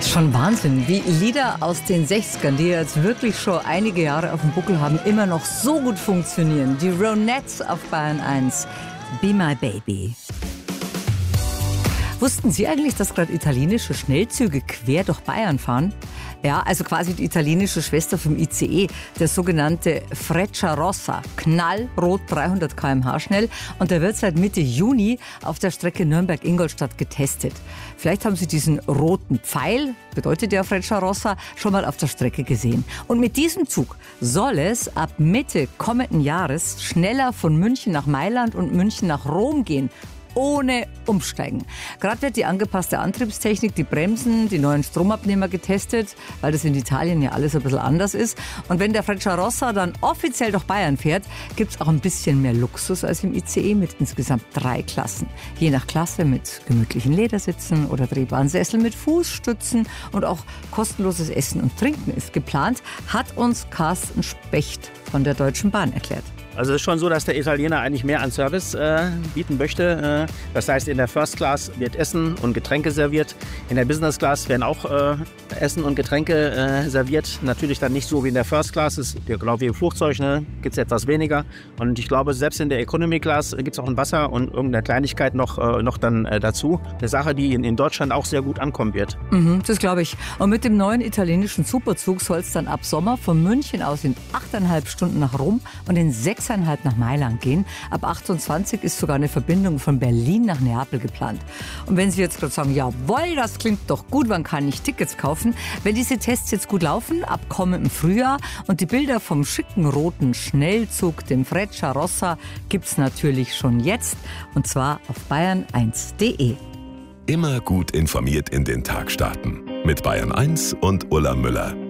Schon Wahnsinn, wie Lieder aus den 60ern, die jetzt wirklich schon einige Jahre auf dem Buckel haben, immer noch so gut funktionieren. Die Ronettes auf Bayern 1. Be My Baby. Wussten Sie eigentlich, dass gerade italienische Schnellzüge quer durch Bayern fahren? Ja, also quasi die italienische Schwester vom ICE, der sogenannte Frecciarossa, knallrot 300 km/h schnell, und der wird seit Mitte Juni auf der Strecke Nürnberg-Ingolstadt getestet. Vielleicht haben Sie diesen roten Pfeil, bedeutet der Frecciarossa, schon mal auf der Strecke gesehen. Und mit diesem Zug soll es ab Mitte kommenden Jahres schneller von München nach Mailand und München nach Rom gehen. Ohne Umsteigen. Gerade wird die angepasste Antriebstechnik, die Bremsen, die neuen Stromabnehmer getestet, weil das in Italien ja alles ein bisschen anders ist. Und wenn der Frecciarossa dann offiziell durch Bayern fährt, gibt es auch ein bisschen mehr Luxus als im ICE mit insgesamt 3 Klassen. Je nach Klasse mit gemütlichen Ledersitzen oder drehbaren Sesseln mit Fußstützen, und auch kostenloses Essen und Trinken ist geplant, hat uns Carsten Specht von der Deutschen Bahn erklärt. Also es ist schon so, dass der Italiener eigentlich mehr an Service bieten möchte. Das heißt, in der First Class wird Essen und Getränke serviert. In der Business Class werden auch Essen und Getränke serviert. Natürlich dann nicht so wie in der First Class. Das ist genau wie im Flugzeug, gibt es etwas weniger. Und ich glaube, selbst in der Economy Class gibt es auch ein Wasser und irgendeine Kleinigkeit noch dann dazu. Eine Sache, die in Deutschland auch sehr gut ankommen wird. Das glaube ich. Und mit dem neuen italienischen Superzug soll es dann ab Sommer von München aus in 8,5 Stunden nach Rom und in 6,5 nach Mailand gehen. Ab 28 ist sogar eine Verbindung von Berlin nach Neapel geplant. Und wenn Sie jetzt gerade sagen, jawohl, das klingt doch gut, wann kann ich Tickets kaufen? Wenn diese Tests jetzt gut laufen, ab kommendem Frühjahr, und die Bilder vom schicken roten Schnellzug, dem Frecciarossa, gibt's natürlich schon jetzt, und zwar auf bayern1.de. Immer gut informiert in den Tag starten. Mit Bayern 1 und Ulla Müller.